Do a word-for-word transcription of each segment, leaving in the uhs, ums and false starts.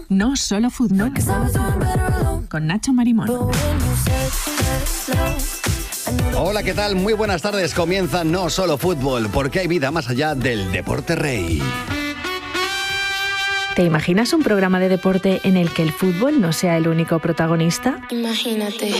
No Solo Fútbol, con Nacho Marimón. Hola, ¿qué tal? Muy buenas tardes. Comienza No Solo Fútbol, porque hay vida más allá del deporte rey. ¿Te imaginas un programa de deporte en el que el fútbol no sea el único protagonista? Imagínate.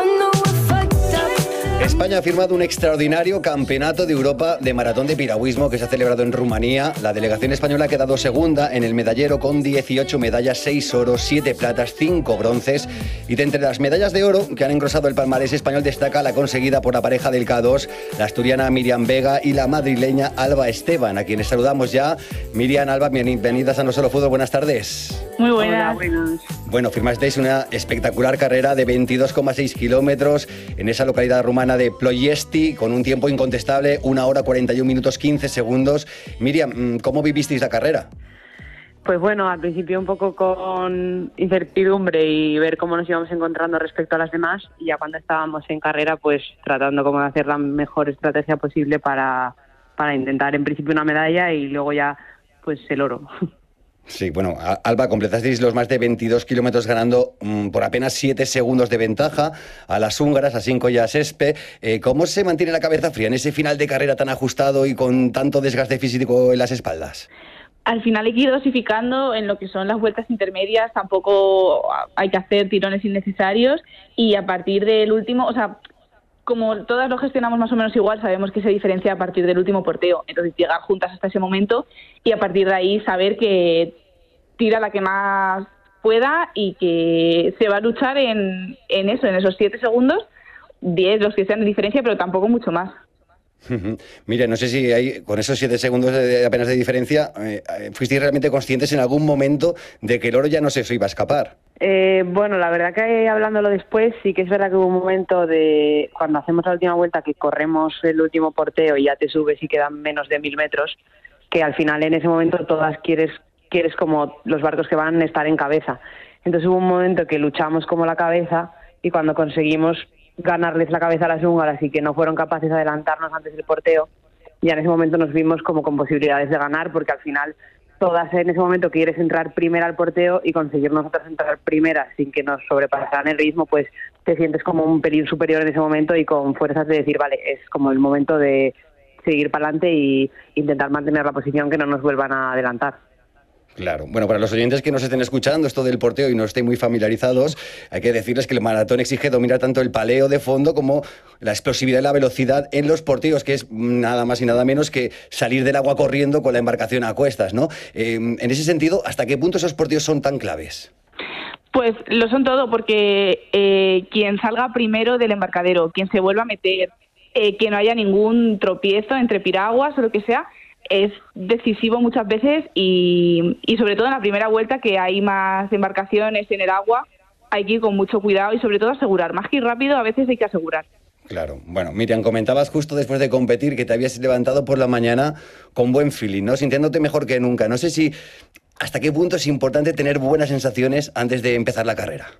España ha firmado un extraordinario campeonato de Europa de maratón de piragüismo que se ha celebrado en Rumanía. La delegación española ha quedado segunda en el medallero con dieciocho medallas, seis oros, siete platas, cinco bronces. Y de entre las medallas de oro que han engrosado el palmarés español destaca la conseguida por la pareja del K dos, la asturiana Miriam Vega y la madrileña Alba Esteban, a quienes saludamos ya. Miriam, Alba, bienvenidas a No Solo Fútbol. Buenas tardes. Muy buenas. Hola, buenas. Bueno, firmasteis una espectacular carrera de veintidós coma seis kilómetros en esa localidad rumana de Ploiesti, con un tiempo incontestable, una hora cuarenta y un minutos quince segundos. Miriam, ¿cómo vivisteis la carrera? Pues bueno, al principio un poco con incertidumbre y ver cómo nos íbamos encontrando respecto a las demás, y ya cuando estábamos en carrera, pues tratando como de hacer la mejor estrategia posible para, para intentar en principio una medalla y luego ya pues el oro. Sí, bueno, Alba, completasteis los más de veintidós kilómetros ganando mmm, por apenas siete segundos de ventaja a las húngaras, a Sinko y a Sespe. Eh, ¿Cómo se mantiene la cabeza fría en ese final de carrera tan ajustado y con tanto desgaste físico en las espaldas? Al final hay que ir dosificando en lo que son las vueltas intermedias, tampoco hay que hacer tirones innecesarios, y a partir del último, o sea, como todas lo gestionamos más o menos igual, sabemos que se diferencia a partir del último porteo. Entonces llegar juntas hasta ese momento y a partir de ahí saber que tira la que más pueda y que se va a luchar en, en eso, en esos siete segundos, diez los que sean de diferencia, pero tampoco mucho más. Mira, no sé si hay, con esos siete segundos de, apenas de diferencia, eh, ¿fuisteis realmente conscientes en algún momento de que el oro ya no se os iba a escapar? Eh, bueno, la verdad que hablándolo después, sí que es verdad que hubo un momento de cuando hacemos la última vuelta que corremos el último porteo y ya te subes y quedan menos de mil metros, que al final en ese momento todas quieres, quieres como los barcos que van estar en cabeza. Entonces hubo un momento que luchamos como la cabeza y cuando conseguimos ganarles la cabeza a las húngaras y que no fueron capaces de adelantarnos antes del porteo, ya en ese momento nos vimos como con posibilidades de ganar, porque al final todas en ese momento quieres entrar primera al porteo y conseguir nosotras entrar primera sin que nos sobrepasaran el ritmo, pues te sientes como un pelín superior en ese momento y con fuerzas de decir, vale, es como el momento de seguir para adelante y intentar mantener la posición, que no nos vuelvan a adelantar. Claro. Bueno, para los oyentes que nos estén escuchando esto del porteo y no estén muy familiarizados, hay que decirles que el maratón exige dominar tanto el paleo de fondo como la explosividad y la velocidad en los porteos, que es nada más y nada menos que salir del agua corriendo con la embarcación a cuestas, ¿no? Eh, en ese sentido, ¿hasta qué punto esos porteos son tan claves? Pues lo son todo, porque eh, quien salga primero del embarcadero, quien se vuelva a meter, eh, que no haya ningún tropiezo entre piraguas o lo que sea, es decisivo muchas veces, y, y sobre todo en la primera vuelta, que hay más embarcaciones en el agua, hay que ir con mucho cuidado y sobre todo asegurar. Más que ir rápido, a veces hay que asegurar. Claro. Bueno, Miriam, comentabas justo después de competir que te habías levantado por la mañana con buen feeling, ¿no? Sintiéndote mejor que nunca. No sé si hasta qué punto es importante tener buenas sensaciones antes de empezar la carrera.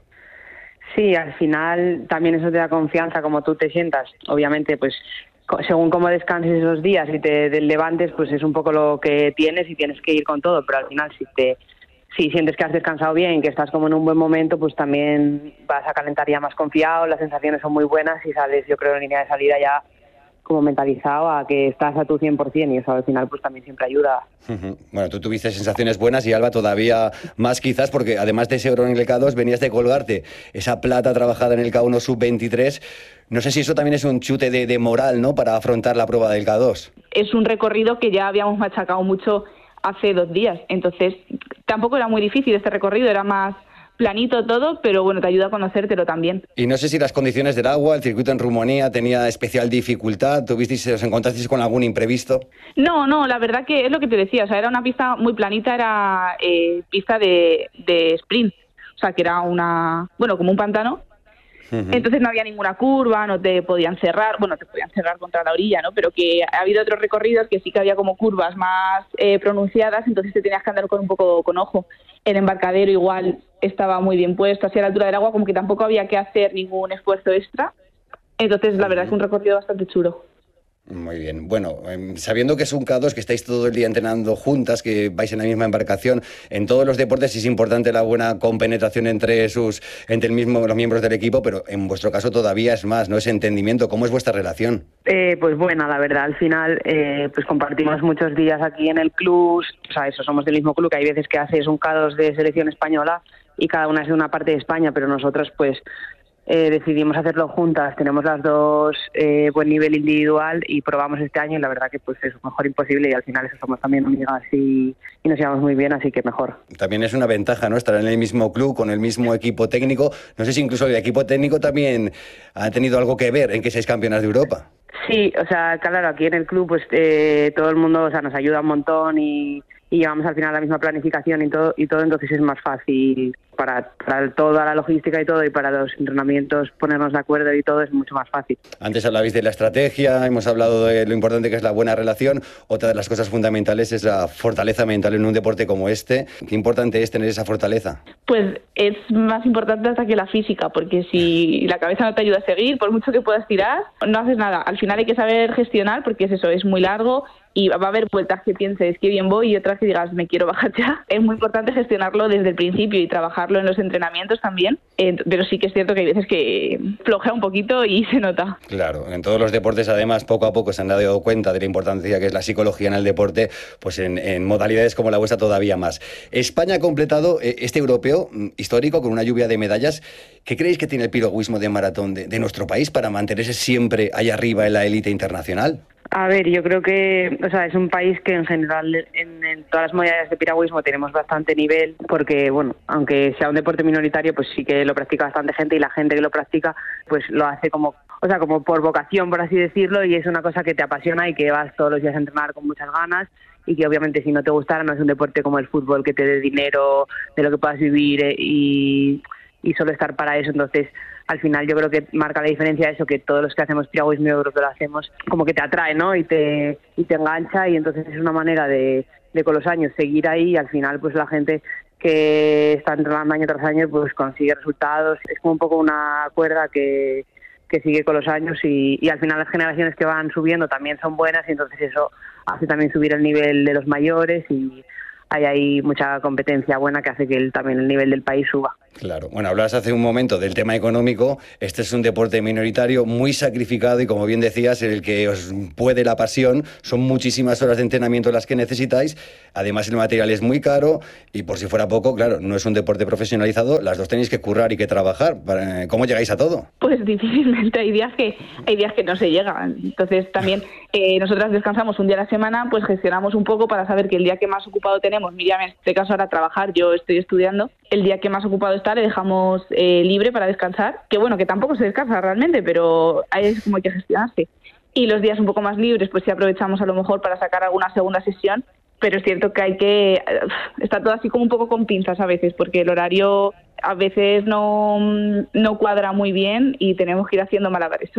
Sí, al final también eso te da confianza, como tú te sientas. Obviamente, pues según cómo descanses esos días y te levantes, pues es un poco lo que tienes y tienes que ir con todo, pero al final si te si sientes que has descansado bien, que estás como en un buen momento, pues también vas a calentar ya más confiado, las sensaciones son muy buenas y sales, yo creo, en línea de salida ya como mentalizado a que estás a tu cien por ciento, y eso al final pues también siempre ayuda. Uh-huh. Bueno, tú tuviste sensaciones buenas y Alba todavía más quizás, porque además de ese oro en el K dos venías de colgarte esa plata trabajada en el K uno sub veintitrés. No sé si eso también es un chute de, de moral, ¿no?, para afrontar la prueba del K dos. Es un recorrido que ya habíamos machacado mucho hace dos días, entonces tampoco era muy difícil este recorrido, era más planito todo, pero bueno, te ayuda a conocértelo también. Y no sé si las condiciones del agua, el circuito en Rumanía tenía especial dificultad, ¿tuvisteis, os encontrasteis con algún imprevisto? No, no, la verdad que es lo que te decía, o sea, era una pista muy planita, era eh, pista de, de sprint, o sea, que era una, bueno, como un pantano. Uh-huh. Entonces no había ninguna curva, no te podían cerrar, bueno, te podían cerrar contra la orilla, ¿no? Pero que ha habido otros recorridos que sí que había como curvas más eh, pronunciadas, entonces te tenías que andar con un poco con ojo. El embarcadero igual estaba muy bien puesto, hacia la altura del agua, como que tampoco había que hacer ningún esfuerzo extra. Entonces la verdad es que un recorrido bastante chulo. Muy bien. Bueno, sabiendo que es un K dos, que estáis todo el día entrenando juntas, que vais en la misma embarcación, en todos los deportes es importante la buena compenetración entre sus, entre el mismo, los miembros del equipo, pero en vuestro caso todavía es más, ¿no? Ese entendimiento. ¿Cómo es vuestra relación? Eh, pues buena, la verdad. Al final, eh, pues compartimos muchos días aquí en el club. O sea, eso, somos del mismo club, que hay veces que haces un K dos de selección española y cada una es de una parte de España, pero nosotros, pues, Eh, decidimos hacerlo juntas, tenemos las dos eh, buen nivel individual y probamos este año y la verdad que pues es mejor imposible y al final eso somos también amigas y, y nos llevamos muy bien, así que mejor. También es una ventaja, ¿no? Estar en el mismo club, con el mismo equipo técnico. No sé si incluso el equipo técnico también ha tenido algo que ver en que seáis campeonas de Europa. Sí, o sea, claro, aquí en el club pues eh, todo el mundo, o sea, nos ayuda un montón y, y llevamos al final la misma planificación y todo, y todo entonces es más fácil para, para toda la logística y todo, y para los entrenamientos ponernos de acuerdo y todo es mucho más fácil. Antes hablabais de la estrategia, hemos hablado de lo importante que es la buena relación. Otra de las cosas fundamentales es la fortaleza mental en un deporte como este. ¿Qué importante es tener esa fortaleza? Pues es más importante hasta que la física, porque si la cabeza no te ayuda a seguir, por mucho que puedas tirar, no haces nada. Al final hay que saber gestionar, porque es eso, es muy largo y va a haber vueltas que pienses que bien voy y otras que digas me quiero bajar ya. Es muy importante gestionarlo desde el principio y trabajarlo en los entrenamientos también, eh, pero sí que es cierto que hay veces que flojea un poquito y se nota. Claro, en todos los deportes además poco a poco se han dado cuenta de la importancia que es la psicología en el deporte, pues en, en modalidades como la vuestra todavía más. España ha completado eh, este europeo histórico con una lluvia de medallas. ¿Qué creéis que tiene el piragüismo de maratón de, de nuestro país para mantenerse siempre allá arriba en la élite internacional? A ver, yo creo que, o sea, es un país que en general en, en todas las modalidades de piragüismo tenemos bastante nivel, porque, bueno, aunque sea un deporte minoritario, pues sí que lo practica bastante gente y la gente que lo practica, pues lo hace como, o sea, como por vocación, por así decirlo, y es una cosa que te apasiona y que vas todos los días a entrenar con muchas ganas y que obviamente si no te gustara no es un deporte como el fútbol que te dé dinero, de lo que puedas vivir eh, y, y solo estar para eso, entonces al final yo creo que marca la diferencia eso, que todos los que hacemos piragüismo yo creo que lo hacemos como que te atrae, ¿no? Y te y te engancha y entonces es una manera de, de con los años seguir ahí y al final pues la gente que está entrenando año tras año pues consigue resultados. Es como un poco una cuerda que, que sigue con los años y, y al final las generaciones que van subiendo también son buenas y entonces eso hace también subir el nivel de los mayores y hay ahí mucha competencia buena que hace que el, también el nivel del país suba. Claro. Bueno, hablabas hace un momento del tema económico. Este es un deporte minoritario muy sacrificado y, como bien decías, en el que os puede la pasión. Son muchísimas horas de entrenamiento las que necesitáis. Además, el material es muy caro y, por si fuera poco, claro, no es un deporte profesionalizado. Las dos tenéis que currar y que trabajar. ¿Cómo llegáis a todo? Pues difícilmente. Hay días que hay días que no se llega. Entonces, también eh, nosotras descansamos un día a la semana, pues gestionamos un poco para saber que el día que más ocupado tenemos, Miriam en este caso ahora trabajar, yo estoy estudiando, el día que más ocupado está le dejamos eh, libre para descansar, que bueno, que tampoco se descansa realmente, pero ahí es como hay que gestionarse. Y los días un poco más libres, pues sí aprovechamos a lo mejor para sacar alguna segunda sesión, pero es cierto que hay que... Está todo así como un poco con pinzas a veces, porque el horario a veces no, no cuadra muy bien y tenemos que ir haciendo malabares.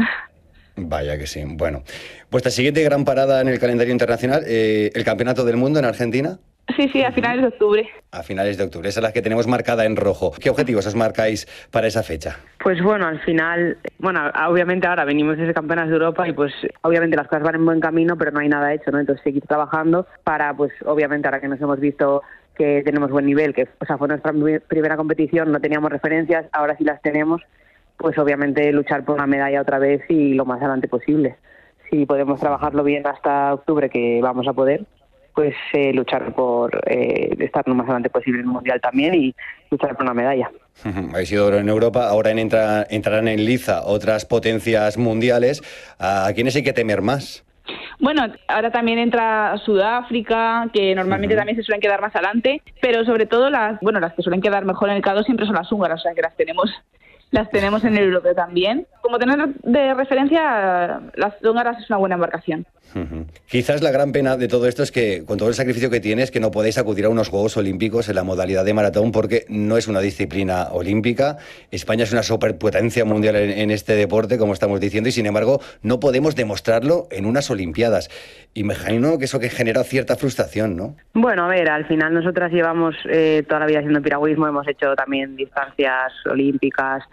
Vaya que sí. Bueno, vuestra siguiente gran parada en el calendario internacional, eh, el Campeonato del Mundo en Argentina. Sí, sí, a finales de octubre. A finales de octubre, esa es la que tenemos marcada en rojo. ¿Qué objetivos os marcáis para esa fecha? Pues bueno, al final, bueno, obviamente ahora venimos desde Campeonas de Europa y pues obviamente las cosas van en buen camino, pero no hay nada hecho, ¿no? Entonces seguir trabajando para, pues obviamente ahora que nos hemos visto que tenemos buen nivel, que o sea, fue nuestra primera competición, no teníamos referencias, ahora sí las tenemos, pues obviamente luchar por una medalla otra vez y lo más adelante posible. Si podemos trabajarlo bien hasta octubre, que vamos a poder, pues eh, luchar por eh, estar lo más adelante posible en el Mundial también y luchar por una medalla. Habéis ido en Europa, ahora en entra, entrarán en liza otras potencias mundiales. ¿A quiénes hay que temer más? Bueno, ahora también entra Sudáfrica, que normalmente uh-huh. también se suelen quedar más adelante, pero sobre todo las, bueno, las que suelen quedar mejor en el K dos siempre son las húngaras, o sea que las tenemos las tenemos en el europeo también. Como tener de referencia, las húngaras es una buena embarcación. Uh-huh. Quizás la gran pena de todo esto es que con todo el sacrificio que tienes, que no podéis acudir a unos Juegos Olímpicos en la modalidad de maratón porque no es una disciplina olímpica. España es una superpotencia mundial en, en este deporte, como estamos diciendo, y sin embargo no podemos demostrarlo en unas Olimpiadas. Imagino que eso que genera cierta frustración, ¿no? Bueno, a ver, al final nosotras llevamos eh, toda la vida haciendo piragüismo, hemos hecho también distancias olímpicas,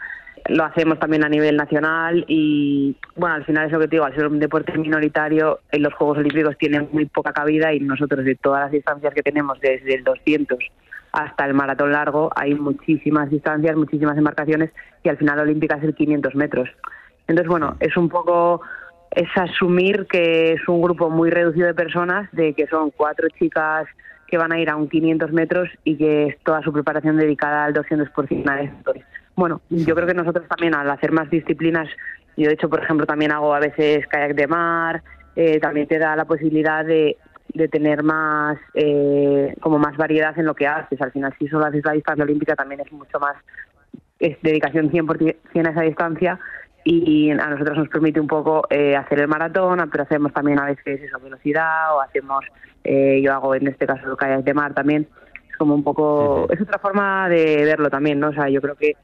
lo hacemos también a nivel nacional y, bueno, al final es lo que te digo, al ser un deporte minoritario, en los Juegos Olímpicos tiene muy poca cabida y nosotros de todas las distancias que tenemos, desde el doscientos hasta el maratón largo, hay muchísimas distancias, muchísimas embarcaciones y al final olímpica es el quinientos metros. Entonces, bueno, es un poco, es asumir que es un grupo muy reducido de personas, de que son cuatro chicas que van a ir a un quinientos metros y que es toda su preparación dedicada al doscientos por ciento a esto. Bueno, yo creo que nosotros también al hacer más disciplinas, yo de hecho, por ejemplo, también hago a veces kayak de mar, eh, también te da la posibilidad de de tener más eh, como más variedad en lo que haces. Al final, si solo haces la distancia olímpica, también es mucho más, es dedicación cien por ciento a esa distancia y a nosotros nos permite un poco eh, hacer el maratón, pero hacemos también a veces eso, velocidad o hacemos, eh, yo hago en este caso kayak de mar también. Es como un poco, uh-huh. es otra forma de verlo también, ¿no? O sea, yo creo que,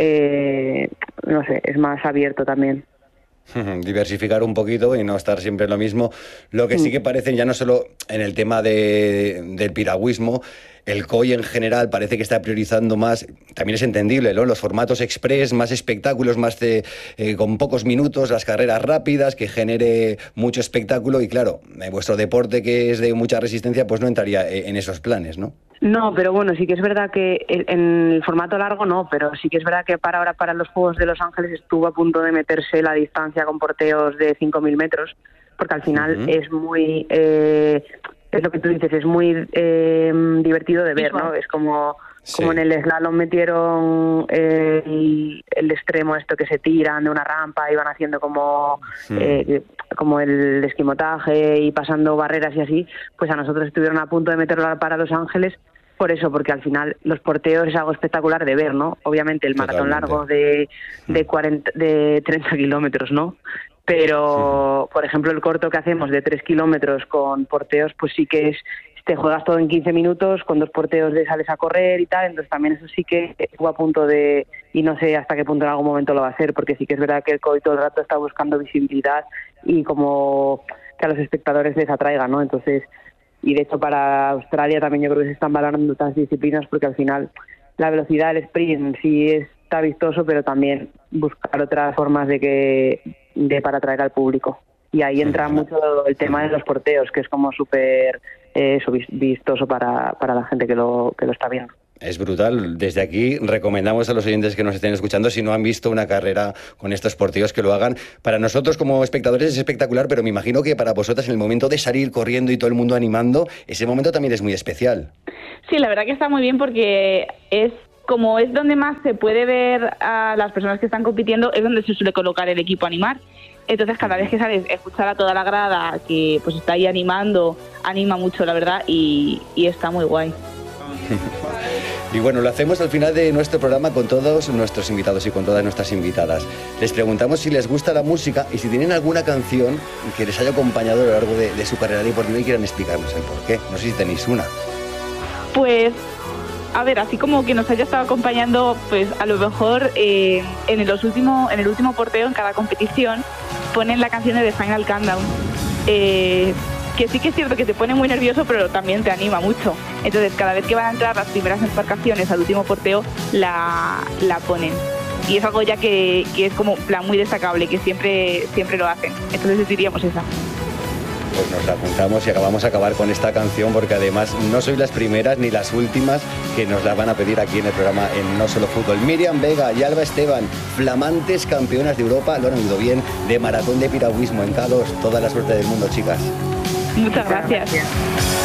eh, no sé, es más abierto también. Diversificar un poquito y no estar siempre en lo mismo. Lo que sí que parece, ya no solo en el tema de, del piragüismo, el C O I en general parece que está priorizando más, también es entendible, ¿no? Los formatos express, más espectáculos, más de, eh, con pocos minutos, las carreras rápidas, que genere mucho espectáculo y claro, en vuestro deporte que es de mucha resistencia, pues no entraría en esos planes, ¿no? No, pero bueno, sí que es verdad que en el formato largo no, pero sí que es verdad que para ahora, para los Juegos de Los Ángeles, estuvo a punto de meterse la distancia con porteos de cinco mil metros, porque al final uh-huh. es muy, eh, es lo que tú dices, es muy eh, divertido de ver, ¿no? Es como, sí. como en el slalom metieron eh, el, el extremo esto que se tiran de una rampa y van haciendo como, uh-huh. eh, como el esquimotaje y pasando barreras y así, pues a nosotros estuvieron a punto de meterlo para Los Ángeles. Por eso, porque al final los porteos es algo espectacular de ver, ¿no? Obviamente el maratón Totalmente. largo de, de, cuarenta, de treinta kilómetros, ¿no? Pero, sí. por ejemplo, el corto que hacemos de tres kilómetros con porteos, pues sí que es, te juegas todo en quince minutos, con dos porteos de sales a correr y tal, entonces también eso sí que estuvo a punto de, y no sé hasta qué punto en algún momento lo va a hacer, porque sí que es verdad que el C O I todo el rato está buscando visibilidad y como que a los espectadores les atraiga, ¿no? Entonces... Y de hecho para Australia también yo creo que se están valorando tantas disciplinas porque al final la velocidad, el sprint sí está vistoso, pero también buscar otras formas de que de para atraer al público. Y ahí entra mucho el tema de los porteos, que es como súper eh, vistoso para, para la gente que lo, que lo está viendo. Es brutal. Desde aquí recomendamos a los oyentes que nos estén escuchando, si no han visto una carrera con estos porteos, que lo hagan. Para nosotros como espectadores es espectacular, pero me imagino que para vosotras en el momento de salir corriendo y todo el mundo animando, ese momento también es muy especial. Sí, la verdad que está muy bien porque es como es donde más se puede ver a las personas que están compitiendo, es donde se suele colocar el equipo a animar. Entonces cada vez que sales, escuchar a toda la grada que pues está ahí animando, anima mucho, la verdad, y, y está muy guay. Y bueno, lo hacemos al final de nuestro programa con todos nuestros invitados y con todas nuestras invitadas. Les preguntamos si les gusta la música y si tienen alguna canción que les haya acompañado a lo largo de, de su carrera deportiva y quieran explicarnos el porqué. No sé si tenéis una. Pues, a ver, así como que nos haya estado acompañando, pues a lo mejor eh, en, los último, en el último porteo, en cada competición, ponen la canción de The Final Countdown. Eh... que sí que es cierto que te pone muy nervioso, pero también te anima mucho. Entonces, cada vez que van a entrar las primeras embarcaciones al último porteo, la, la ponen. Y es algo ya que, que es como plan muy destacable, que siempre, siempre lo hacen. Entonces diríamos esa. Pues nos la apuntamos y acabamos a acabar con esta canción, porque además no sois las primeras ni las últimas que nos la van a pedir aquí en el programa en No Solo Fútbol. Miriam Vega y Alba Esteban, flamantes campeonas de Europa, lo han oído bien, de maratón de piragüismo en K dos. Toda la suerte del mundo, chicas. Muchas gracias.